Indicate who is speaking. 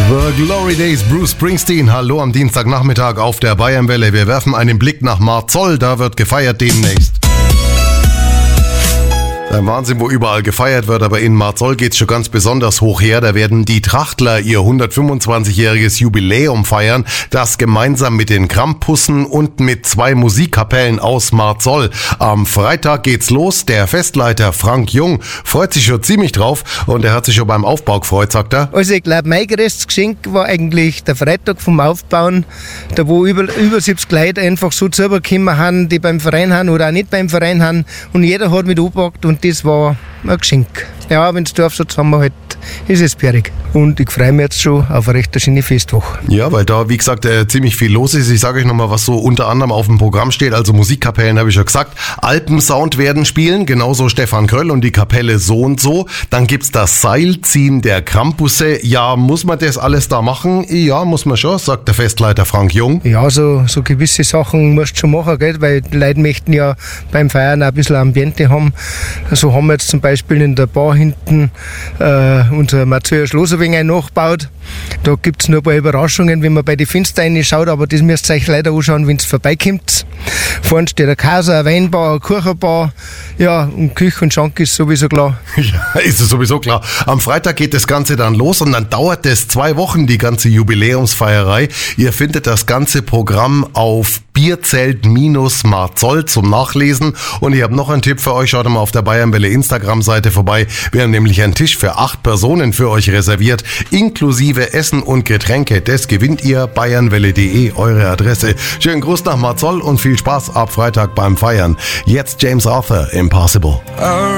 Speaker 1: The Glory Days, Bruce Springsteen. Hallo am Dienstagnachmittag auf der Bayernwelle. Wir werfen einen Blick nach Marzoll, da wird gefeiert demnächst. Ein Wahnsinn, wo überall gefeiert wird, aber in Marzoll geht's schon ganz besonders hoch her. Da werden die Trachtler ihr 125-jähriges Jubiläum feiern, das gemeinsam mit den Krampussen und mit 2 Musikkapellen aus Marzoll. Am Freitag geht's los. Der Festleiter Frank Jung freut sich schon ziemlich drauf und er hat sich schon beim Aufbau gefreut, sagt er.
Speaker 2: Also ich glaube, mein größtes Geschenk war eigentlich der Freitag vom Aufbauen, da wo über 70 Leute einfach so zugekommen haben, die beim Verein haben oder auch nicht beim Verein haben, und jeder hat mit angepackt und das war ein Geschenk. Ja, wenn es Dorf so zusammenhält, ist es sperrig. Und ich freue mich jetzt schon auf eine recht schöne Festwoche.
Speaker 1: Ja, weil da, wie gesagt, ziemlich viel los ist. Ich sage euch nochmal, was so unter anderem auf dem Programm steht. Also Musikkapellen, habe ich schon gesagt. Alpensound werden spielen, genauso Stefan Kröll und die Kapelle So und So. Dann gibt's das Seilziehen der Krampusse. Ja, muss man das alles da machen? Ja, muss man schon, sagt der Festleiter Frank Jung.
Speaker 2: Ja, so gewisse Sachen musst du schon machen, gell? Weil die Leute möchten ja beim Feiern auch ein bisschen Ambiente haben. So haben wir jetzt zum Beispiel in der Bar hinten unser Marzoller Schloss ein wenig nachgebaut. Da gibt es noch ein paar Überraschungen, wenn man bei den Fenstern reinschaut, aber das müsst ihr euch leider anschauen, wenn es vorbeikommt. Vorne steht ein Kaiser, eine Weinbar, eine Kuchenbar. Ja, und Küche und Schank ist sowieso klar.
Speaker 1: Ja, ist es sowieso klar. Am Freitag geht das Ganze dann los und dann dauert es 2 Wochen, die ganze Jubiläumsfeierei. Ihr findet das ganze Programm auf Bierzelt-Marzoll zum Nachlesen. Und ich habe noch einen Tipp für euch. Schaut mal auf der Bayernwelle Instagram-Seite vorbei. Wir haben nämlich einen Tisch für 8 Personen für euch reserviert, inklusive Essen und Getränke. Das gewinnt ihr. bayernwelle.de, eure Adresse. Schönen Gruß nach Marzoll und viel Spaß ab Freitag beim Feiern. Jetzt James Arthur, Impossible.